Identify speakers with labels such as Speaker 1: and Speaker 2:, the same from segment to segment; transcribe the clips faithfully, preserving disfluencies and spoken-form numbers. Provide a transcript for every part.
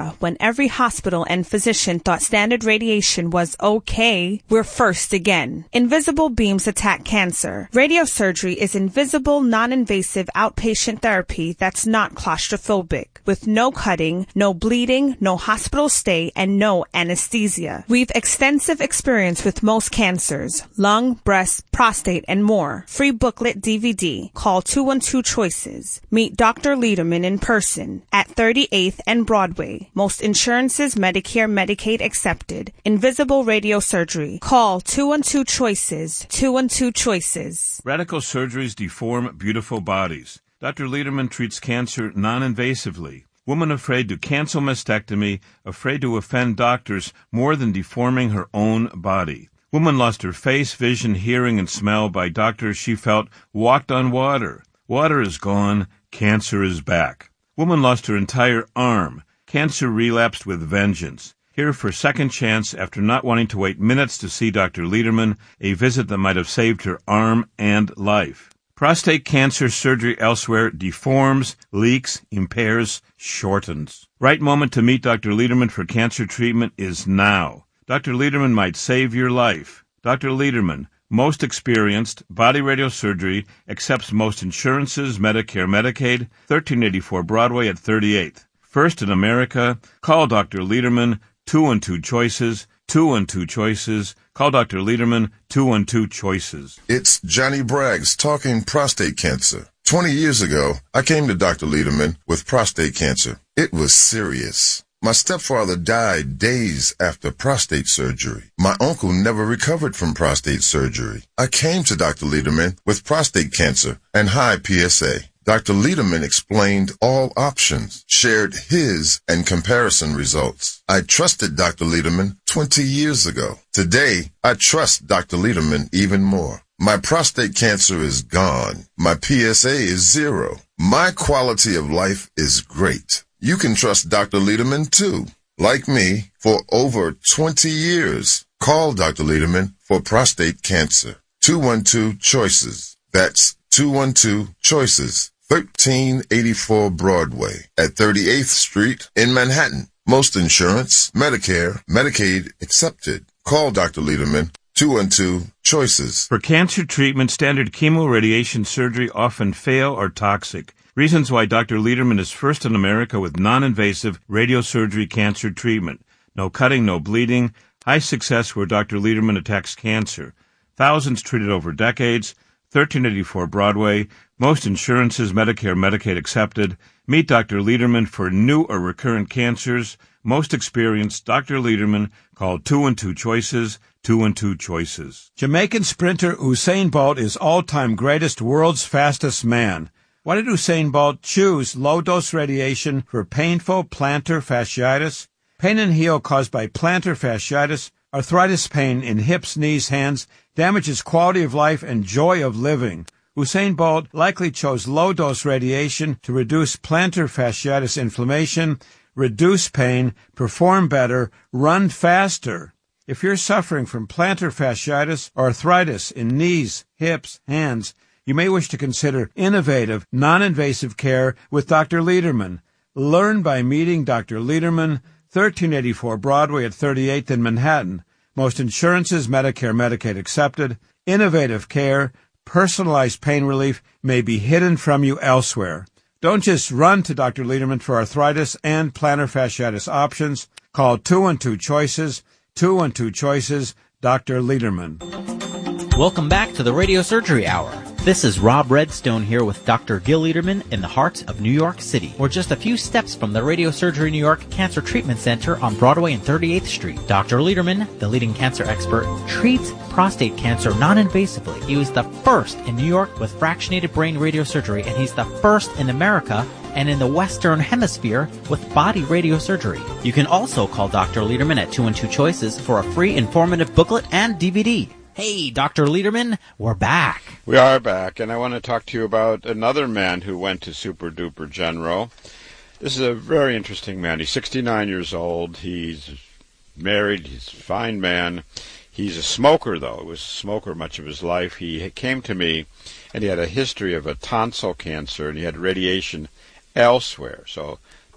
Speaker 1: era, when every hospital and physician thought standard radiation was okay, we're first again. Invisible beams attack cancer. Radiosurgery is invisible, non-invasive outpatient therapy that's not claustrophobic, with no cutting, no bleeding, no hospital stay, and no anesthesia. We've extensive experience with most cancers, lung, breast, prostate, and more. Free booklet D V D. Call two one two choices. Meet Doctor Lederman in person at thirty-eighth and Broadway. Most insurances, Medicare, Medicaid accepted. Invisible radiosurgery. Call two one two choices. two one two choices.
Speaker 2: Radical surgeries deform beautiful bodies. Doctor Lederman treats cancer non-invasively. Woman afraid to cancel mastectomy, afraid to offend doctors more than deforming her own body. Woman lost her face, vision, hearing, and smell by doctors she felt walked on water. Water is gone. Cancer is back. Woman lost her entire arm. Cancer relapsed with vengeance. Here for second chance after not wanting to wait minutes to see Doctor Lederman, a visit that might have saved her arm and life. Prostate cancer surgery elsewhere deforms, leaks, impairs, shortens. Right moment to meet Doctor Lederman for cancer treatment is now. Doctor Lederman might save your life. Doctor Lederman, most experienced, body radiosurgery, accepts most insurances, Medicare, Medicaid, thirteen eighty-four Broadway at thirty-eighth. First in America, call Doctor Lederman, two one two choices, two one two choices. Call Doctor Lederman, two one two choices.
Speaker 3: It's Johnny Braggs talking prostate cancer. Twenty years ago, I came to Doctor Lederman with prostate cancer. It was serious. My stepfather died days after prostate surgery. My uncle never recovered from prostate surgery. I came to Doctor Lederman with prostate cancer and high P S A. Doctor Lederman explained all options, shared his and comparison results. I trusted Doctor Lederman twenty years ago. Today, I trust Doctor Lederman even more. My prostate cancer is gone. My P S A is zero. My quality of life is great. You can trust Doctor Lederman too. Like me, for over twenty years. Call Doctor Lederman for prostate cancer. two one two choices. That's two one two choices. thirteen eighty-four Broadway at thirty-eighth Street in Manhattan. Most insurance, Medicare, Medicaid accepted. Call Doctor Lederman, two one two choices.
Speaker 2: For cancer treatment, standard chemoradiation surgery often fail or toxic. Reasons why Doctor Lederman is first in America with non-invasive radiosurgery cancer treatment. No cutting, no bleeding. High success where Doctor Lederman attacks cancer. Thousands treated over decades. thirteen eighty-four Broadway. Most insurances, Medicare, Medicaid accepted. Meet Doctor Lederman for new or recurrent cancers. Most experienced, Doctor Lederman. Call two one two choices, two one two choices. Jamaican sprinter Usain Bolt is all-time greatest, world's fastest man. Why did Usain Bolt choose low-dose radiation for painful plantar fasciitis? Pain and heel caused by plantar fasciitis, arthritis pain in hips, knees, hands, damages quality of life and joy of living. Usain Bolt likely chose low-dose radiation to reduce plantar fasciitis inflammation, reduce pain, perform better, run faster. If you're suffering from plantar fasciitis or arthritis in knees, hips, hands, you may wish to consider innovative, non-invasive care with Doctor Lederman. Learn by meeting Doctor Lederman, thirteen eighty-four Broadway at thirty-eighth in Manhattan. Most insurances, Medicare, Medicaid accepted. Innovative care, personalized pain relief may be hidden from you elsewhere. Don't just run to Doctor Lederman for arthritis and plantar fasciitis options. Call two one two choices, two one two choices, Doctor Lederman.
Speaker 4: Welcome back to the Radio Surgery Hour. This is Rob Redstone here with Doctor Gil Lederman in the heart of New York City. We're just a few steps from the Radio Surgery New York Cancer Treatment Center on Broadway and thirty-eighth Street. Doctor Lederman, the leading cancer expert, treats prostate cancer non-invasively. He was the first in New York with fractionated brain radiosurgery, and he's the first in America and in the Western Hemisphere with body radiosurgery. You can also call Doctor Lederman at two one two choices for a free informative booklet and D V D. Hey, Doctor Lederman, we're back.
Speaker 5: We are back, and I want to talk to you about another man who went to Super Duper General. This is a very interesting man. He's sixty-nine years old. He's married. He's a fine man. He's a smoker, though. He was a smoker much of his life. He came to me, and he had a history of a tonsil cancer, and he had radiation elsewhere. So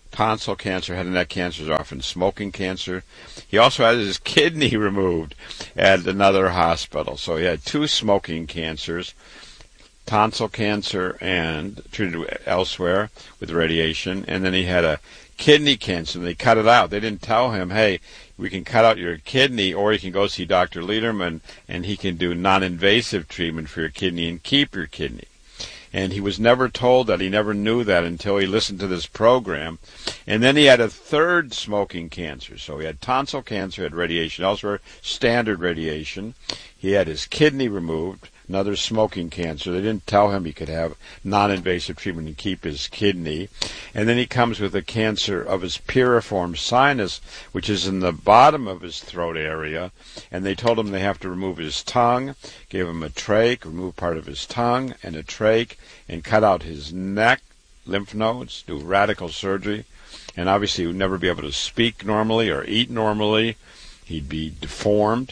Speaker 5: tonsil cancer, head and neck cancer is often smoking cancer. He also had his kidney removed at another hospital. So he had two smoking cancers, tonsil cancer and treated elsewhere with radiation, and then he had a kidney cancer, and they cut it out. They didn't tell him, hey, we can cut out your kidney, or you can go see Doctor Lederman, and he can do non-invasive treatment for your kidney and keep your kidney. And he was never told that. He never knew that until he listened to this program. And then he had a third smoking cancer. So he had tonsil cancer, had radiation elsewhere, standard radiation. He had his kidney removed, another smoking cancer. They didn't tell him he could have non-invasive treatment and keep his kidney. And then he comes with a cancer of his piriform sinus, which is in the bottom of his throat area. And they told him they have to remove his tongue, gave him a trach, remove part of his tongue and a trach, and cut out his neck, lymph nodes, do radical surgery. And obviously he would never be able to speak normally or eat normally. He'd be deformed.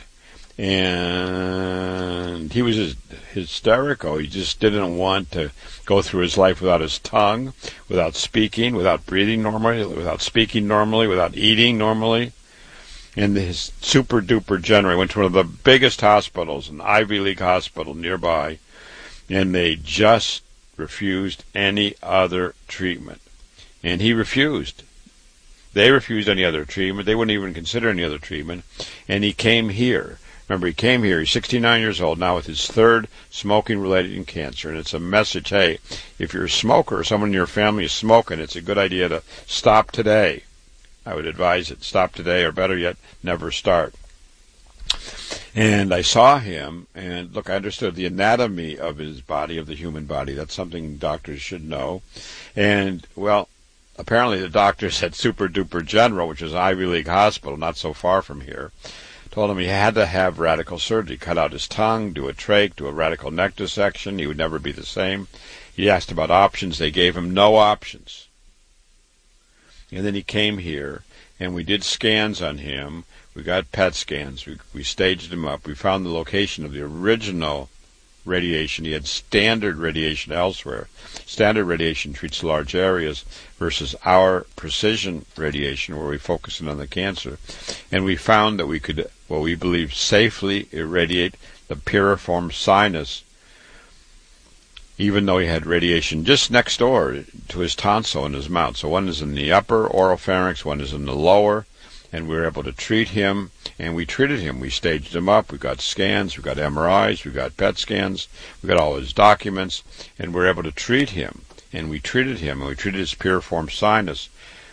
Speaker 5: And he was hysterical. He just didn't want to go through his life without his tongue, without speaking, without breathing normally, without speaking normally, without eating normally. And his super duper general went to one of the biggest hospitals, an Ivy League hospital nearby, and they just refused any other treatment. And he refused. They refused any other treatment. They wouldn't even consider any other treatment. And he came here. Remember, he came here, he's sixty-nine years old now with his third smoking-related cancer, and it's a message, hey, if you're a smoker or someone in your family is smoking, it's a good idea to stop today. I would advise it, stop today, or better yet, never start. And I saw him, and look, I understood the anatomy of his body, of the human body. That's something doctors should know. And, well, apparently the doctors at Super Duper General, which is an Ivy League hospital not so far from here, told him he had to have radical surgery, cut out his tongue, do a trach, do a radical neck dissection. He would never be the same. He asked about options. They gave him no options. And then he came here, and we did scans on him. We got P E T scans. We, we staged him up. We found the location of the original radiation. He had standard radiation elsewhere. Standard radiation treats large areas versus our precision radiation, where we focus in on the cancer. And we found that we could, what we believe, safely irradiate the piriform sinus, even though he had radiation just next door to his tonsil in his mouth. So one is in the upper oropharynx, one is in the lower, and we were able to treat him, and we treated him. We staged him up. We got scans. We got M R Is. We got P E T scans. We got all his documents, and we were able to treat him. And we treated him, and we treated his piriform sinus.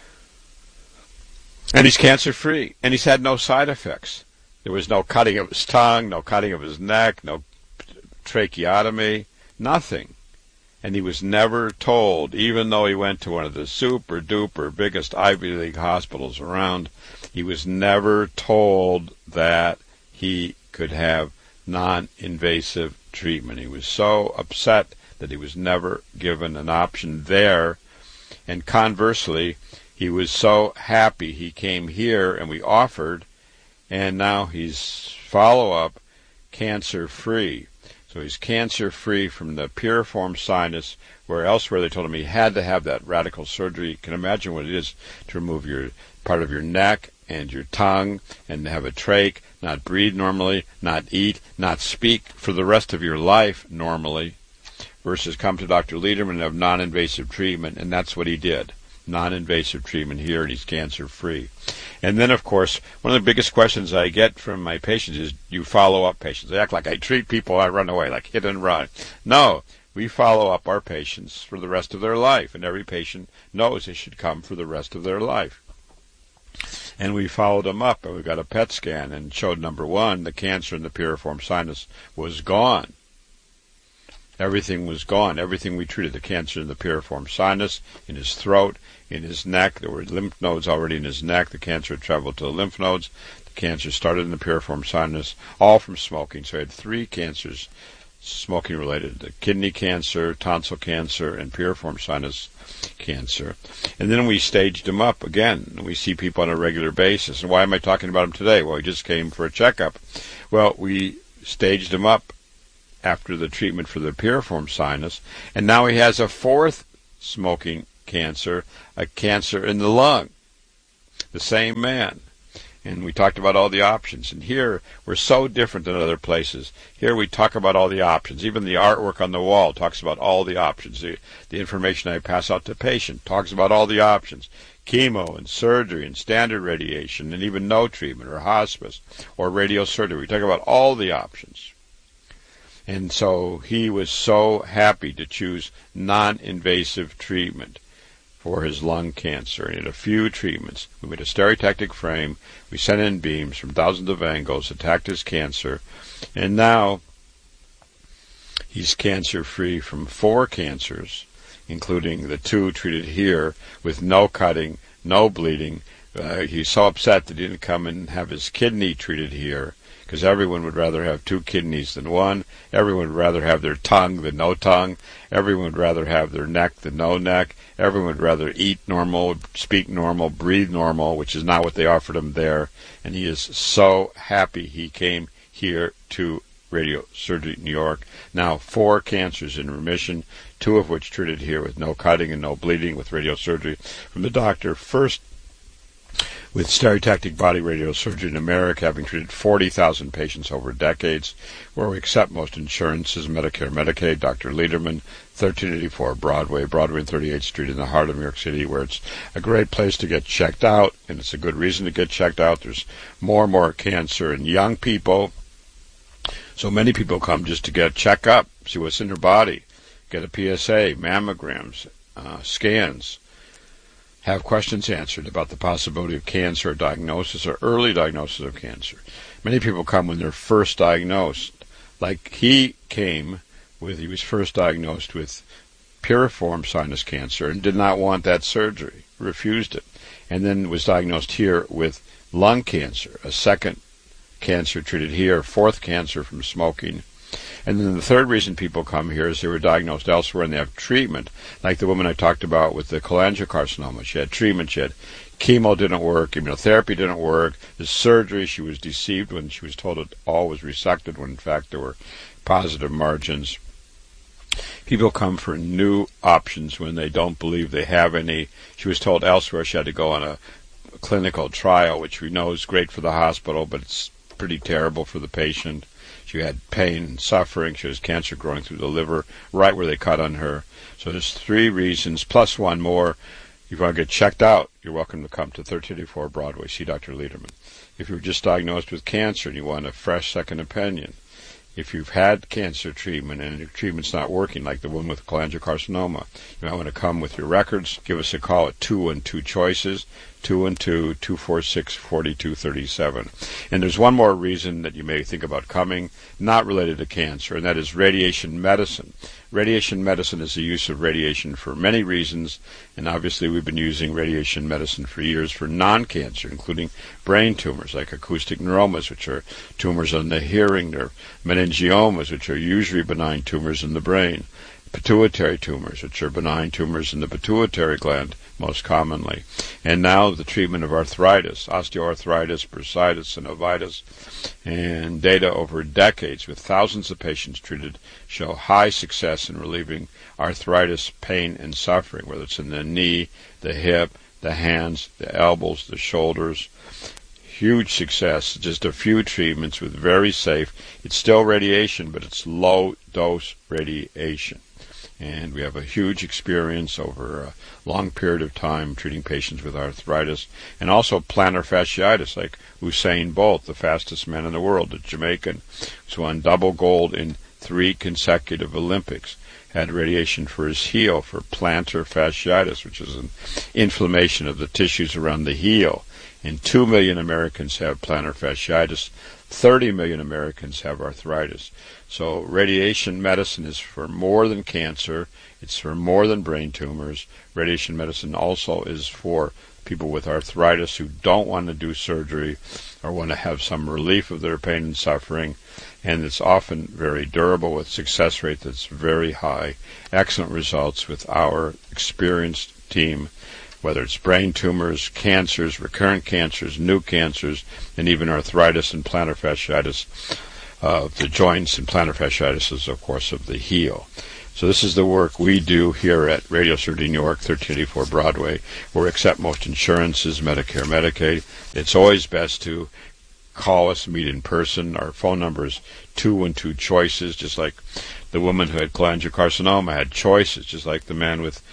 Speaker 5: And he's cancer-free, and he's had no side effects. There was no cutting of his tongue, no cutting of his neck, no tracheotomy, nothing. And he was never told, even though he went to one of the super-duper biggest Ivy League hospitals around, he was never told that he could have non-invasive treatment. He was so upset that he was never given an option there. And conversely, he was so happy he came here and we offered, and now he's follow-up cancer-free. So he's cancer-free from the piriform sinus, where elsewhere they told him he had to have that radical surgery. You can imagine what it is to remove your part of your neck and your tongue and have a trach, not breathe normally, not eat, not speak for the rest of your life normally, versus come to Doctor Lederman and have non-invasive treatment, and that's what he did. Non-invasive treatment here, and he's cancer-free. And then, of course, one of the biggest questions I get from my patients is, you follow up patients. They act like I treat people, I run away, like hit and run. No, we follow up our patients for the rest of their life, and every patient knows they should come for the rest of their life. And we followed them up, and we got a P E T scan, and showed, number one, the cancer in the piriform sinus was gone. Everything was gone. Everything we treated, the cancer in the piriform sinus, in his throat, in his neck. There were lymph nodes already in his neck. The cancer had traveled to the lymph nodes. The cancer started in the piriform sinus, all from smoking. So he had three cancers, smoking-related: the kidney cancer, tonsil cancer, and piriform sinus cancer. And then we staged him up again. We see people on a regular basis. And why am I talking about him today? Well, he just came for a checkup. Well, we staged him up after the treatment for the piriform sinus, and now he has a fourth smoking cancer, a cancer in the lung. The same man. And we talked about all the options. And here, we're so different than other places. Here we talk about all the options. Even the artwork on the wall talks about all the options. The, the information I pass out to patient talks about all the options. Chemo and surgery and standard radiation and even no treatment or hospice or radiosurgery. We talk about all the options. And so he was so happy to choose non-invasive treatment for his lung cancer. He had a few treatments. We made a stereotactic frame. We sent in beams from thousands of angles, attacked his cancer, and now he's cancer-free from four cancers, including the two treated here with no cutting, no bleeding. Uh, he's so upset that he didn't come and have his kidney treated here, because everyone would rather have two kidneys than one. Everyone would rather have their tongue than no tongue. Everyone would rather have their neck than no neck. Everyone would rather eat normal, speak normal, breathe normal, which is not what they offered him there. And he is so happy he came here to Radiosurgery New York. Now four cancers in remission, two of which treated here with no cutting and no bleeding with radiosurgery from the doctor. First with stereotactic body radiosurgery in America, having treated forty thousand patients over decades, where we accept most insurances, Medicare, Medicaid. Doctor Lederman, thirteen eighty-four Broadway, Broadway and thirty-eighth Street in the heart of New York City, where it's a great place to get checked out, and it's a good reason to get checked out. There's more and more cancer in young people, so many people come just to get checked up, see what's in their body, get a P S A, mammograms, uh, scans, have questions answered about the possibility of cancer or diagnosis or early diagnosis of cancer. Many people come when they're first diagnosed. Like he came with, he was first diagnosed with piriform sinus cancer and did not want that surgery, refused it, and then was diagnosed here with lung cancer, a second cancer treated here, fourth cancer from smoking. And then the third reason people come here is they were diagnosed elsewhere and they have treatment, like the woman I talked about with the cholangiocarcinoma. She had treatment, she had chemo didn't work, immunotherapy didn't work, the surgery, she was deceived when she was told it all was resected when in fact there were positive margins. People come for new options when they don't believe they have any. She was told elsewhere she had to go on a clinical trial, which we know is great for the hospital, but it's pretty terrible for the patient. She had pain and suffering. She has cancer growing through the liver, right where they cut on her. So there's three reasons, plus one more. If you want to get checked out, you're welcome to come to thirteen eighty-four Broadway, see Doctor Lederman. If you're just diagnosed with cancer and you want a fresh second opinion, if you've had cancer treatment and your treatment's not working, like the one with cholangiocarcinoma, you might want to come with your records. Give us a call at two one two choices, two one two, two four six, four two three seven. And there's one more reason that you may think about coming, not related to cancer, and that is radiation medicine. Radiation medicine is the use of radiation for many reasons, and obviously we've been using radiation medicine for years for non-cancer, including brain tumors like acoustic neuromas, which are tumors on the hearing, or meningiomas, which are usually benign tumors in the brain, pituitary tumors, which are benign tumors in the pituitary gland most commonly, and now the treatment of arthritis, osteoarthritis, bursitis, and ovitis. And data over decades with thousands of patients treated show high success in relieving arthritis pain and suffering, whether it's in the knee, the hip, the hands, the elbows, the shoulders. Huge success, just a few treatments with very safe. It's still radiation, but it's low-dose radiation. And we have a huge experience over a long period of time treating patients with arthritis and also plantar fasciitis, like Usain Bolt, the fastest man in the world, a Jamaican, who's won double gold in three consecutive Olympics, had radiation for his heel for plantar fasciitis, which is an inflammation of the tissues around the heel. And two million Americans have plantar fasciitis. thirty million Americans have arthritis. So radiation medicine is for more than cancer. It's for more than brain tumors. Radiation medicine also is for people with arthritis who don't want to do surgery or want to have some relief of their pain and suffering. And it's often very durable with success rate that's very high. Excellent results with our experienced team, whether it's brain tumors, cancers, recurrent cancers, new cancers, and even arthritis and plantar fasciitis of the joints, and plantar fasciitis is, of course, of the heel. So this is the work we do here at Radio Surgery New York, thirteen eighty-four Broadway, where we accept most insurances, Medicare, Medicaid. It's always best to call us, meet in person. Our phone number is two one two choices, just like the woman who had cholangiocarcinoma had choices, just like the man with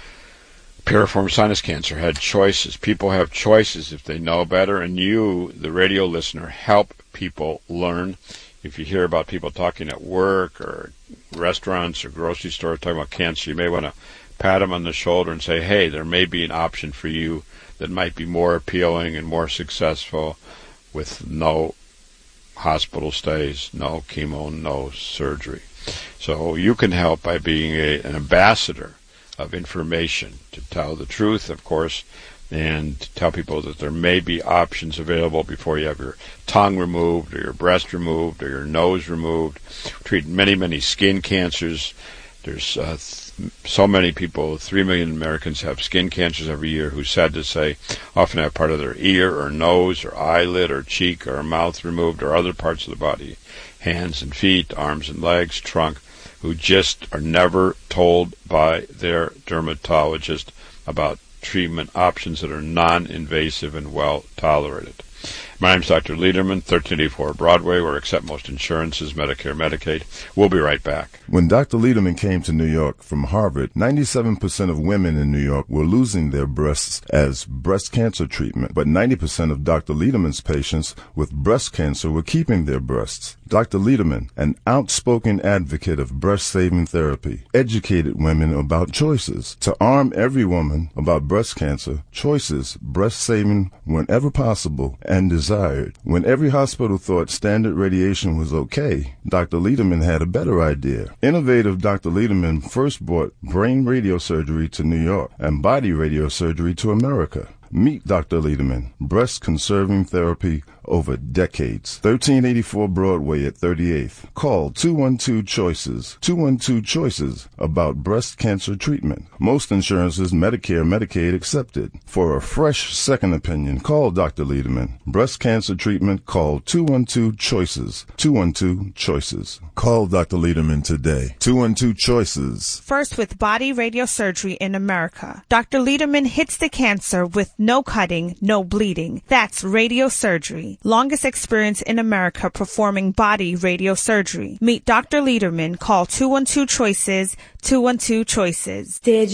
Speaker 5: piriform sinus cancer had choices. People have choices if they know better, and you, the radio listener, help people learn. If you hear about people talking at work or restaurants or grocery stores talking about cancer, you may want to pat them on the shoulder and say, hey, there may be an option for you that might be more appealing and more successful with no hospital stays, no chemo, no surgery. So you can help by being a, an ambassador of information to tell the truth, of course, and to tell people that there may be options available before you have your tongue removed or your breast removed or your nose removed. Treat many, many skin cancers. There's uh, th- so many people, three million Americans have skin cancers every year who, sad to say, often have part of their ear or nose or eyelid or cheek or mouth removed or other parts of the body, hands and feet, arms and legs, trunk, who just are never told by their dermatologist about treatment options that are non-invasive and well tolerated. My name is Doctor Lederman, thirteen eighty-four Broadway, where we accept most insurances, Medicare, Medicaid. We'll be right back.
Speaker 3: When Doctor Lederman came to New York from Harvard, ninety-seven percent of women in New York were losing their breasts as breast cancer treatment, but ninety percent of Doctor Lederman's patients with breast cancer were keeping their breasts. Doctor Lederman, an outspoken advocate of breast-saving therapy, educated women about choices. To arm every woman about breast cancer, choices, breast-saving whenever possible and desired. When every hospital thought standard radiation was okay, Doctor Lederman had a better idea. Innovative Doctor Lederman first brought brain radiosurgery to New York and body radiosurgery to America. Meet Doctor Lederman, breast-conserving therapy over decades. thirteen eighty-four Broadway at thirty-eighth. Call two one two choices, two one two choices about breast cancer treatment. Most insurances, Medicare, Medicaid accepted. For a fresh second opinion, call Doctor Lederman. Breast cancer treatment, call two one two choices, two one two choices. Call Doctor Lederman today. two one two choices.
Speaker 1: First with body radiosurgery in America. Doctor Lederman hits the cancer with no cutting, no bleeding. That's radiosurgery. Longest experience in America performing body radiosurgery. Meet Doctor Lederman. Call two one two choices, two one two choices. Did